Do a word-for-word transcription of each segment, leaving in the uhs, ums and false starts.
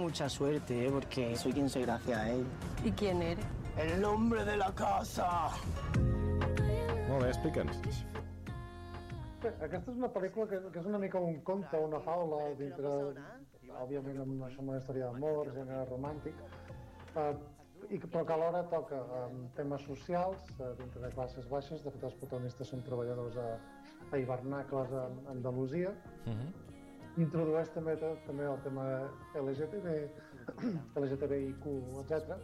mucha suerte, ¿eh? Porque soy quien soy gracias a él. ¿Y quién eres? El hombre de la casa. Molt bé, explica'ns. Bé, aquesta és una pel·lícula que, que és una mica un conte, una faula dintre, òbviament amb una, amb una història d'amor, gènere romàntic, eh, i, però que alhora toca eh, temes socials eh, dintre de classes baixes. De fet, els protagonistes són treballadors a, a hivernacles a Andalusia. Uh-huh. Introdueix també, també el tema L G T B, L G T B I Q, etcètera,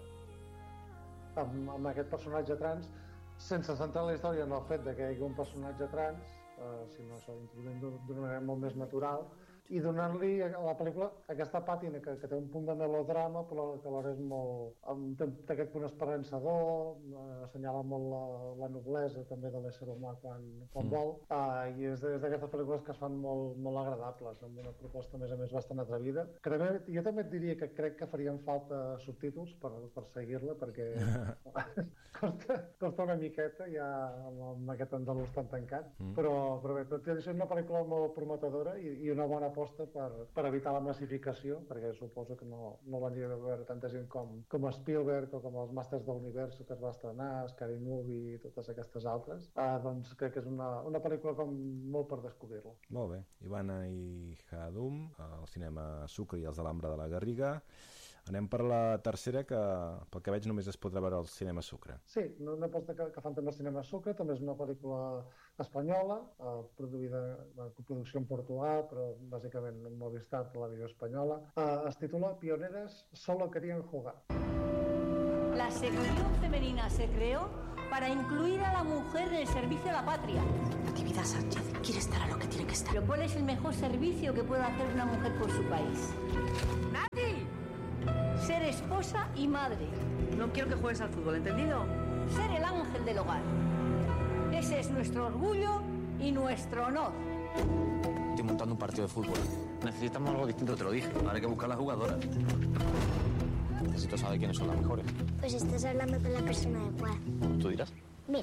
amb, amb aquest personatge trans, sense centrar la història en el fet de que hi hagi un personatge trans, eh, sinó això, introduint d'una manera molt més natural i donant-li a la pel·lícula aquesta pàtina que, que té un punt de melodrama però que alhora és molt, té, té aquest punt esperançador, eh, assenyala molt la, la noblesa també de l'ésser humà quan, quan mm. vol, eh, i és d'aquestes pel·lícules que es fan molt, molt agradables, amb una proposta a més a més bastant atrevida, que també, jo també et diria que crec que farien falta subtítols per, per seguir-la, perquè costa, costa una miqueta ja amb, amb aquest andalús tan tancat, mm. però, però bé, tot i això és una pel·lícula molt prometedora i, i una bona aposta per, per evitar la massificació, perquè suposo que no, no van a veure tanta gent com, com Spielberg o com els Masters de l'Univers que es va estrenar, Scary Movie i totes aquestes altres. Uh, doncs crec que és una, una pel·lícula com molt per descobrir-la. Molt bé. Ivana i Hadum, al cinema Sucre i els de l'Ambra de la Garriga. Anem per la tercera, que pel que veig només es podrà veure al cinema Sucre. Sí, una aposta que, que fan també al cinema Sucre, també és una pel·lícula espanyola, eh, produïda, una coproducció en Portugal, però bàsicament en Movistar, Televisió Espanyola. Eh, es titula Pioneras solo querían jugar. La sección femenina se creó para incluir a la mujer en el servicio a la patria. Natividad Sánchez quiere estar a lo que tiene que estar. Pero ¿cuál es el mejor servicio que puede hacer una mujer por su país? ¡Nati! Ser esposa y madre. No quiero que juegues al fútbol, ¿entendido? Ser el ángel del hogar. Ese es nuestro orgullo y nuestro honor. Estoy montando un partido de fútbol. Necesitamos algo distinto, te lo dije. Ahora hay que buscar las jugadoras. Necesito saber quiénes son las mejores. Pues estás hablando con la persona adecuada. ¿Tú dirás? Mira.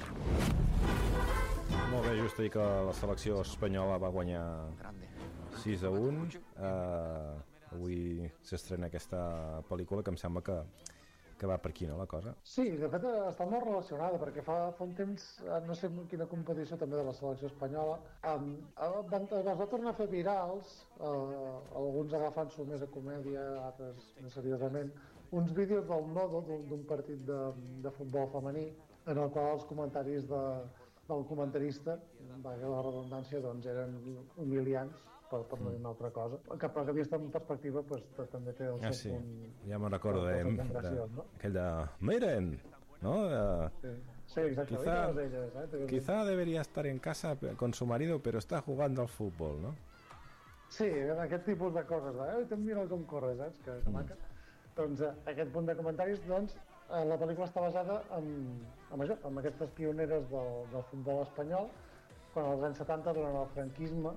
Molt bé, just dir que la selecció espanyola va guanyar sis a un. Uh, avui s'estrena aquesta pel·lícula que em sembla que, que va per aquí, no, la cosa? Sí, de fet està molt relacionada, perquè fa, fa un temps, no sé quina competició també de la selecció espanyola, um, van, es va tornar a fer virals, uh, alguns agafant-s'ho més a comèdia, altres més seriosament, uns vídeos del Nodo, d'un partit de, de futbol femení, en el qual els comentaris de, del comentarista, valgui la redundància, doncs eren humiliants, per, per no dir una altra cosa, que, però que vist en perspectiva pues, també té el ah, seu sí. punt... Ja me'n recordo, eh, graciós, no? aquell de miren, ¿no? Uh, sí, sí, exacte. Quizá, elles, eh? quizá debería estar en casa con su marido, pero está jugando al fútbol, ¿no? Sí, aquest tipus de coses, de, eh, mira com corre, saps? Que, que maca. Mm. Doncs eh, aquest punt de comentaris, doncs, eh, la pel·lícula està basada en, en, això, en aquestes pioneres del, del futbol espanyol, quan als anys setanta, durant el franquisme,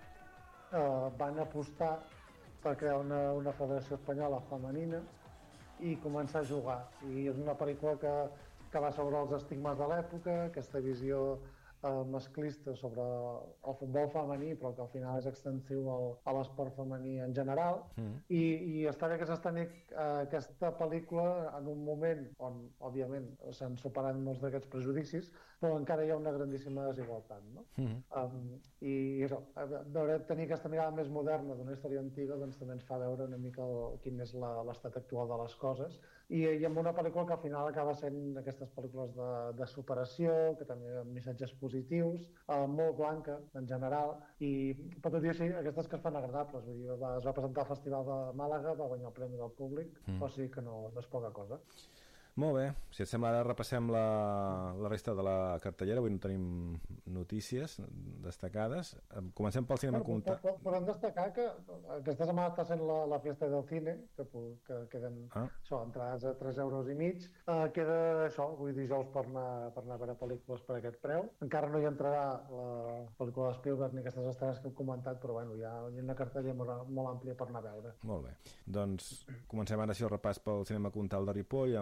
Uh, van apostar per crear una, una federació espanyola femenina i començar a jugar. I és una pel·lícula que, que va sobre els estigmes de l'època, aquesta visió uh, masclista sobre el futbol femení, però que al final és extensiu al, a l'esport femení en general. Mm. I, i està bé que s'estreni uh, aquesta pel·lícula en un moment on, òbviament, s'han superat molts d'aquests prejudicis, però encara hi ha una grandíssima desigualtat, no? Mm. Um, I això, veure, tenir aquesta mirada més moderna d'una història antiga doncs també ens fa veure una mica el, quin és l'estat actual de les coses. I, i amb una pel·lícula que al final acaba sent aquestes pel·lícules de, de superació, que també amb missatges positius, uh, molt blanca en general, i per tot i així aquestes que es fan agradables. Vull dir, va, es va presentar al Festival de Màlaga, va guanyar el Premi del Públic, mm. o sigui que no, no és poca cosa. Molt bé, si et sembla ara repassem la, la resta de la cartellera. Avui no tenim notícies destacades. Comencem pel cinema comptat. Però, però hem destacar que aquesta setmana està sent la, la Fiesta del Cine, que, que queden ah. això, entrades a tres euros i mig. Uh, queda això, avui dijous per anar, per anar a veure pel·lícules per aquest preu. Encara no hi entrarà la pel·lícula de Spielberg ni aquestes estrenes que hem comentat, però bueno, hi ha, hi ha una cartellera molt, molt àmplia per anar a veure. Molt bé. Doncs comencem ara sí el repàs pel cinema comptat de Ripoll amb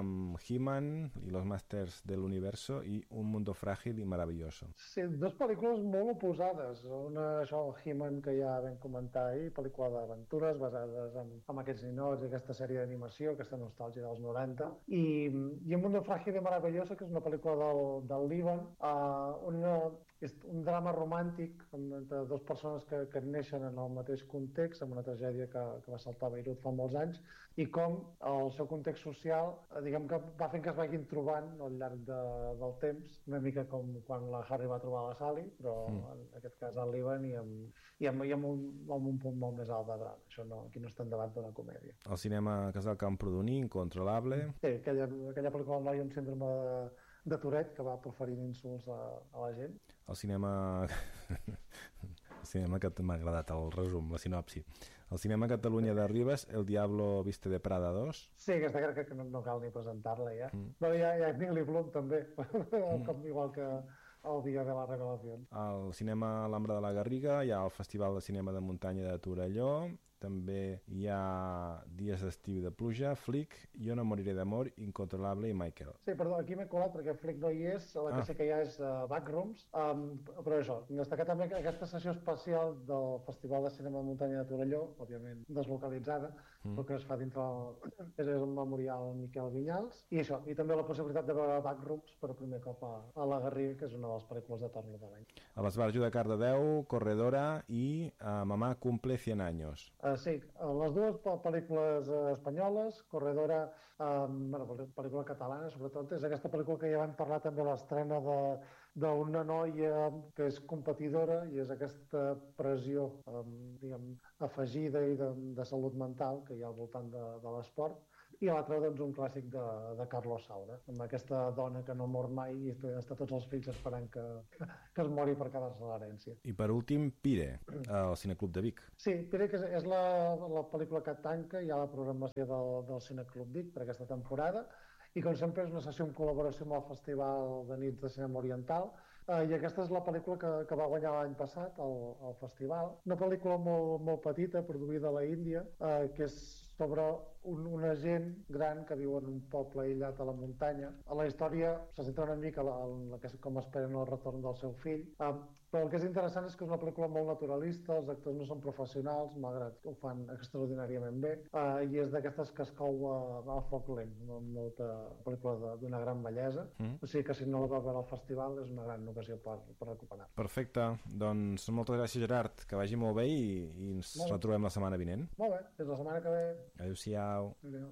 He-Man y los Masters del Universo i Un Mundo Frágil y Maravilloso. Sí, dues pel·lícules molt oposades. Una, això, He-Man, que ja vam comentar ahir, pel·lícula d'aventures basades en, en aquests ninots i aquesta sèrie d'animació, aquesta nostàlgia dels noranta. I, i Un Mundo Frágil y Maravilloso, que és una pel·lícula del, del Líban, uh, una, és un drama romàntic entre dues persones que, que neixen en el mateix context, amb una tragèdia que, que va saltar a Beirut fa molts anys, i com el seu context social, diguem que va fent que es vagin trobant al llarg de, del temps, una mica com quan la Harry va trobar la Sally, però mm. en aquest cas al Líban i amb, i amb, i amb, un, amb un punt molt més alt de drama. Això no, aquí no estem davant d'una comèdia. El cinema Casal Camprodoní, Incontrolable. Sí, aquella, aquella pel·lícula del noi amb síndrome de, de Tourette que va proferint insults a, a la gent. El cinema... el cinema que m'ha agradat el resum, la sinopsi. El cinema Catalunya de Ribes, El Diablo Viste de Prada dos. Sí, aquesta crec que no, no cal ni presentar-la ja. Mm. Però hi ha, hi ha Emily Blunt també, mm. com igual que el dia de la revelació. Al cinema L'Ambra de la Garriga hi ha el Festival de Cinema de Muntanya de Torelló, també hi ha Dies d'estiu de pluja, Flick, Jo no moriré d'amor, Incontrolable i Michael. Sí, perdó, aquí m'he colat perquè Flick no hi és, la que ah. sé que hi ha és uh, Backrooms, um, però això, destacar també que aquesta sessió especial del Festival de Cinema de Muntanya de Torelló, òbviament deslocalitzada, mm. però que es fa dintre el, és el memorial Miquel Vinyals, i això, i també la possibilitat de veure Backrooms per primer cop a, a la Garriga, que és una de les pel·lícules de torn de l'any. A l'Esbarjo de Cardedeu, Corredora i uh, Mamà cumple cent años. Uh, sí, les dues pel·lícules uh, espanyoles, Corredora, um, bueno, pel·lícula catalana sobretot, és aquesta pel·lícula que ja vam parlar també a l'estrena de d'una noia que és competidora i és aquesta pressió um, diguem, afegida i de, de salut mental que hi ha al voltant de, de l'esport. I l'altre, doncs, un clàssic de, de Carlos Saura, amb aquesta dona que no mor mai i està tots els fills esperant que, que es mori per quedar-se l'herència. I per últim, Pire, al Cineclub de Vic. Sí, Pire, que és, és la, la pel·lícula que tanca ja la programació del, del Cineclub Vic per aquesta temporada, i com sempre és una sessió en col·laboració amb el Festival de Nits de Cinema Oriental, eh, i aquesta és la pel·lícula que, que va guanyar l'any passat al, al festival. Una pel·lícula molt, molt petita, produïda a la Índia, eh, que és sobre un, una gent gran que viu en un poble aïllat a la muntanya. A la història se centra una mica en la que com esperen el retorn del seu fill, eh, però el que és interessant és que és una pel·lícula molt naturalista, els actors no són professionals, malgrat que ho fan extraordinàriament bé, eh, i és d'aquestes que es cou a, a foc lent, amb molta pel·lícula d'una gran bellesa, mm. o sigui que si no la va veure al festival és una gran ocasió per, per recuperar. Perfecte, doncs moltes gràcies Gerard, que vagi molt bé i, i ens retrobem la setmana vinent. Molt bé, fins la setmana que ve. Adéu-siau. Adéu.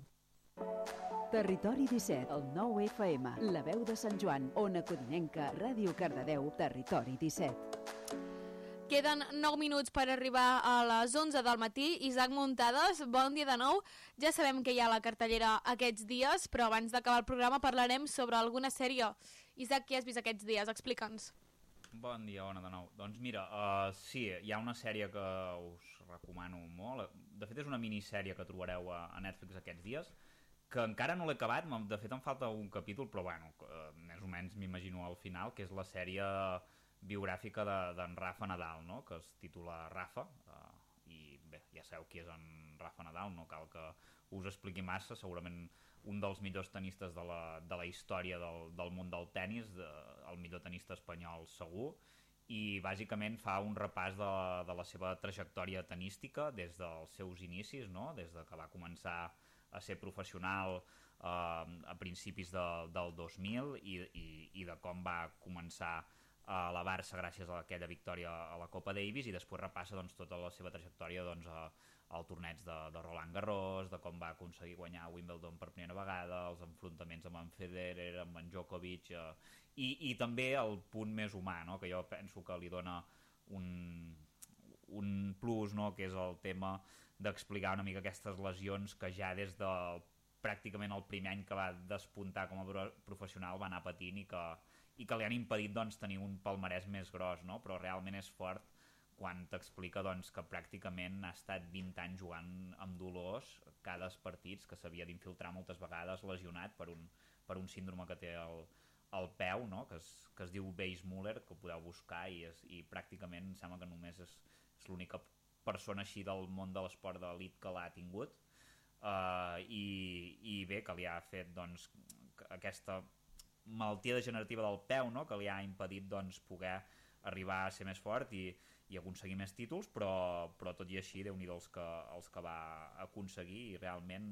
Territori disset, el nou F M, La Veu de Sant Joan, Ona Codinenca, Ràdio Cardedeu, Territori disset. Queden nou minuts per arribar a les onze del matí. Isaac Muntades, bon dia de nou. Ja sabem que hi ha la cartellera aquests dies, però abans d'acabar el programa parlarem sobre alguna sèrie. Isaac, què has vist aquests dies? Explica'ns. Bon dia, Ona, de nou. Doncs mira, uh, sí, hi ha una sèrie que us recomano molt. De fet, és una minissèrie que trobareu a, a Netflix aquests dies, que encara no l'he acabat, de fet em falta un capítol, però bueno, uh, més o menys m'imagino al final, que és la sèrie biogràfica d'en de, Rafa Nadal, no? Que es titula Rafa, uh, i bé, ja sabeu qui és en Rafa Nadal, no cal que us expliqui massa, segurament un dels millors tenistes de la, de la història del, del món del tennis, de, el millor tenista espanyol segur, i bàsicament fa un repàs de, de la seva trajectòria tenística des dels seus inicis, no? Des de que va començar a ser professional eh, a principis de, del dos mil i, i, i de com va començar a elevar-se gràcies a aquella victòria a la Copa Davis, i després repassa doncs, tota la seva trajectòria doncs, a, al torneig de, de Roland Garros, de com va aconseguir guanyar Wimbledon per primera vegada, els enfrontaments amb en Federer, amb en Djokovic, eh, i, i també el punt més humà, no? Que jo penso que li dona un, un plus, no? Que és el tema d'explicar una mica aquestes lesions que ja des del pràcticament el primer any que va despuntar com a professional va anar patint i que, i que li han impedit doncs, tenir un palmarès més gros, no? Però realment és fort quan t'explica doncs, que pràcticament ha estat vint anys jugant amb dolors cada partits, que s'havia d'infiltrar moltes vegades lesionat per un, per un síndrome que té el, el peu, no? que, es, que es diu Weissmuller, que ho podeu buscar, i, és, i pràcticament em sembla que només és, és l'única persona així del món de l'esport d'elit que l'ha tingut, uh, i, i bé, que li ha fet doncs, aquesta malaltia degenerativa del peu, no? Que li ha impedit doncs, poder arribar a ser més fort i, i aconseguir més títols, però, però tot i així Déu-n'hi-do els que, els que va aconseguir i realment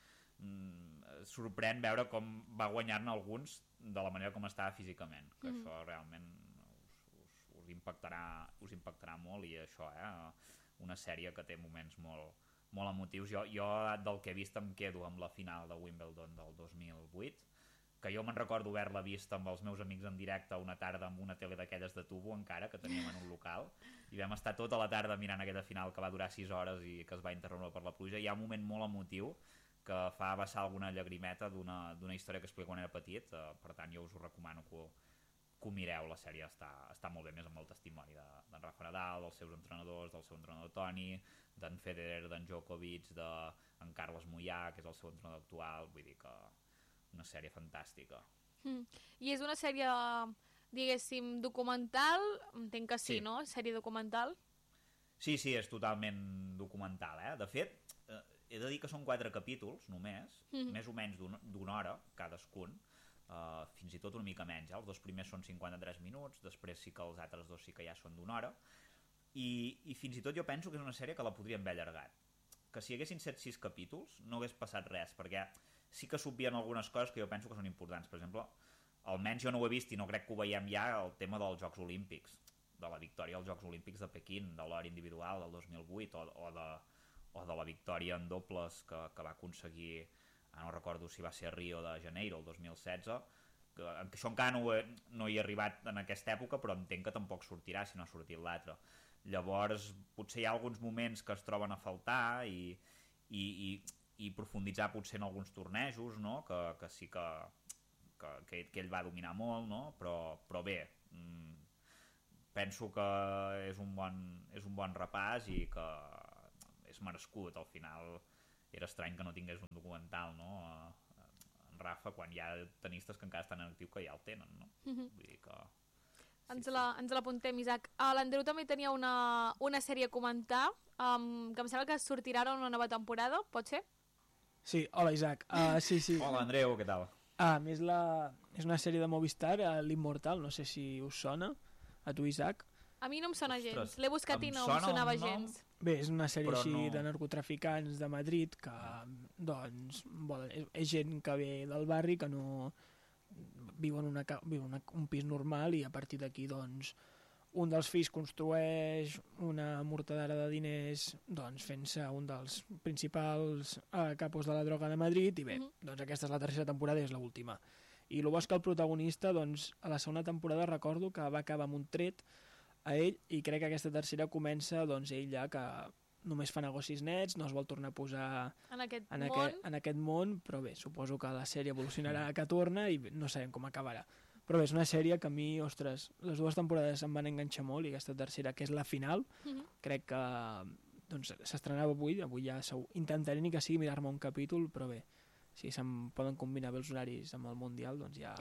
mm, sorprèn veure com va guanyar-ne alguns de la manera com estava físicament, que mm. això realment us, us, us, impactarà, us impactarà molt i això, eh? Una sèrie que té moments molt, molt emotius. Jo, jo del que he vist em quedo amb la final de Wimbledon del dos mil vuit, que jo me'n recordo haver-la vist amb els meus amics en directe una tarda amb una tele d'aquelles de tubo encara, que teníem en un local, i vam estar tota la tarda mirant aquella final que va durar sis hores i que es va interrompre per la pluja. Hi ha un moment molt emotiu que fa vessar alguna llagrimeta d'una història que explica quan era petit, eh, per tant jo us ho recomano que, que ho mireu. La sèrie està, està molt bé, més amb el testimoni d'en de, Rafa Nadal, dels seus entrenadors, del seu entrenador Toni, d'en Federer, d'en Djokovic, d'en Carles Moyà, que és el seu entrenador actual, vull dir que una sèrie fantàstica. Mm. I és una sèrie, diguéssim, documental? Entenc que sí, sí, no? Sèrie documental? Sí, sí, és totalment documental, eh? De fet, eh, he de dir que són quatre capítols, només, mm-hmm. més o menys d'una hora, cadascun, eh, fins i tot una mica menys, eh? Els dos primers són cinquanta-tres minuts, després sí que els altres dos sí que ja són d'una hora, i, i fins i tot jo penso que és una sèrie que la podríem haver allargat. Que si hi haguessin set sis capítols no hagués passat res, perquè sí que s'obvien algunes coses que jo penso que són importants. Per exemple, almenys jo no ho he vist i no crec que ho veiem ja, el tema dels Jocs Olímpics, de la victòria als Jocs Olímpics de Pequín, de l'or individual del dos mil vuit, o, o, de, o de la victòria en dobles que, que va aconseguir, no recordo si va ser a Rio de Janeiro el dos mil setze, que, que això encara no, he, no hi he arribat en aquesta època, però entenc que tampoc sortirà si no ha sortit l'altre. Llavors potser hi ha alguns moments que es troben a faltar i, i, i, i profunditzar potser en alguns tornejos, no? que, que sí que, que, que, que ell va dominar molt, no? però, però bé, mmm, penso que és un, bon, és un bon repàs i que és merescut. Al final era estrany que no tingués un documental, no? En Rafa, quan hi ha tenistes que encara estan en actiu que ja el tenen, no? Mm-hmm. Vull dir que... Ens la, ens l'apuntem, Isaac. Uh, L'Andreu també tenia una, una sèrie a comentar, um, que em sembla que sortirà ara una nova temporada, pot ser? Sí, hola Isaac. Uh, sí, sí. Hola Andreu, què tal? Ah, a més la, és una sèrie de Movistar, uh, l'Immortal, no sé si us sona, a tu Isaac. A mi no em sona Ostres, gens, l'he buscat i no em em sonava no? gens. Bé, és una sèrie Però així no... de narcotraficants de Madrid que, doncs, volen, és, és gent que ve del barri, que no viu en una, viu en una, un pis normal i a partir d'aquí, doncs, un dels fills construeix una mortadera de diners, doncs, fent-se un dels principals eh, capos de la droga de Madrid i bé, mm-hmm. doncs aquesta és la tercera temporada i és l'última. I el bo és que el protagonista, doncs, a la segona temporada recordo que va acabar amb un tret a ell i crec que aquesta tercera comença, doncs, ell ja que només fa negocis nets, no es vol tornar a posar en aquest, en món. Aquest, en aquest món, però bé, suposo que la sèrie evolucionarà que torna i no sabem com acabarà. Però bé, és una sèrie que a mi, ostres, les dues temporades em van enganxar molt i aquesta tercera, que és la final, mm-hmm. crec que doncs, s'estrenava avui, avui ja intentaré ni que sigui mirar-me un capítol, però bé, si se'm poden combinar bé els horaris amb el Mundial, doncs ja,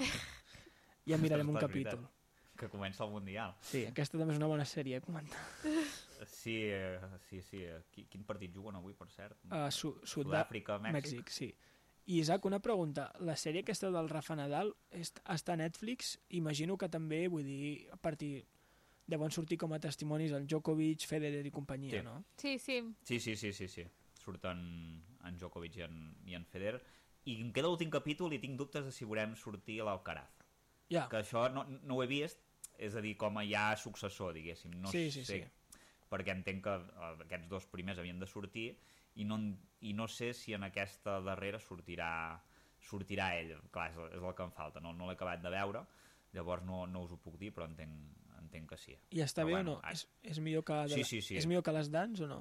ja mirarem un capítol. Que comença el Mundial. Sí, aquesta també és una bona sèrie a comentar. Sí, sí, sí. Quin partit juguen avui, per cert? Uh, Su Sud-àfrica, Mèxic. Mèxic, sí. I Isaac, una pregunta. La sèrie aquesta del Rafa Nadal està a Netflix? Imagino que també, vull dir, a partir... deuen sortir com a testimonis el Djokovic, Federer i companyia, sí. no? Sí, sí. Sí, sí, sí, sí, sí. Surten en Djokovic i en, i en Federer. I em queda l'últim capítol i tinc dubtes de si veurem sortir l'Alcaraz. Ja. Que això no, no ho he vist, és a dir, com a ja successor, diguéssim. No sí, sí, sé, sí. Perquè entenc que aquests dos primers havien de sortir i no, i no sé si en aquesta darrera sortirà, sortirà ell. Clar, és, és el que em falta, no, no l'he acabat de veure, llavors no, no us ho puc dir, però entenc, entenc que sí. I està però bé bueno, o no? És, és, millor que de, sí, sí, sí. és millor que les Dance o no?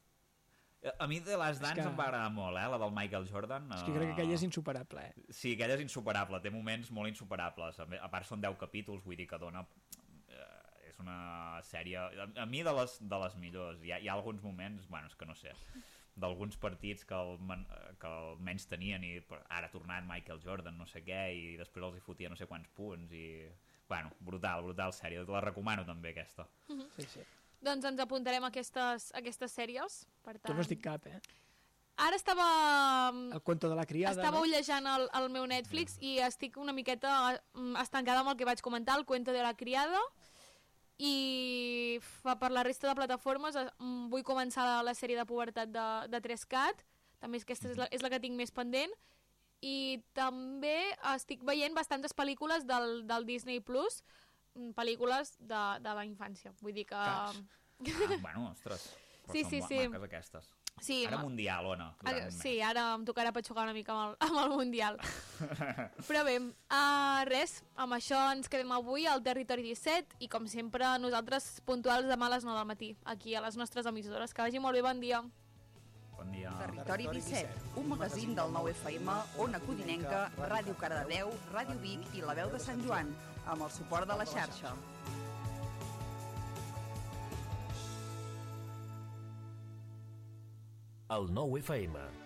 A mi de les Dance que... em va agradar molt, eh? La del Michael Jordan. És que crec que aquella és insuperable, eh? Sí, aquella és insuperable, té moments molt insuperables. A part són deu capítols, vull dir que dona... Eh, és una sèrie... A, a mi de les, de les millors. Hi ha, hi ha alguns moments, bueno, és que no sé, d'alguns partits que el, que el menys tenien i ara ha tornat Michael Jordan, no sé què, i després els hi fotia no sé quants punts i... Bueno, brutal, brutal sèrie. La recomano també, aquesta. Mm-hmm. Sí, sí. Doncs ens apuntarem a aquestes, a aquestes sèries, per tant... Tu no has dit cap, eh? ara estava... El cuento de la criada, estava no? ullejant el, el meu Netflix i estic una miqueta mm, estancada amb el que vaig comentar, el cuento de la criada, i fa per la resta de plataformes eh, mm, vull començar la, la sèrie de pubertat de, de tres cat, també és, aquesta és la, és la que tinc més pendent, i també estic veient bastantes pel·lícules del, del Disney Plus, mm, pel·lícules de, de la infància, vull dir que... Ah, bueno, ostres, però sí, són sí, ma- sí. maques aquestes. Sí, Ara ma- Mundial, Ona, durant Ara, un mes. sí, ara em tocarà patxugar una mica amb el, amb el Mundial. Però bé, uh, res, amb això ens quedem avui al Territori disset i com sempre nosaltres puntuals demà a les nou del matí, aquí a les nostres emissores. Que vagi molt bé, bon dia. Bon dia. Territori disset, un magazín del nou F M, Ona Codinenca, Ràdio Cardedeu, Ràdio Vic i La Veu de Sant Joan, amb el suport de la xarxa. El nou F M.